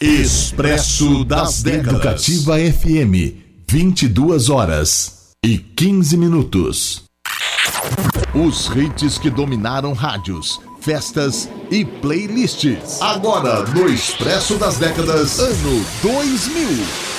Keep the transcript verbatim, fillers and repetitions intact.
Expresso das Décadas. Educativa F M, vinte e duas horas e quinze minutos. Os hits que dominaram rádios, festas e playlists. Agora no Expresso das Décadas, ano dois mil.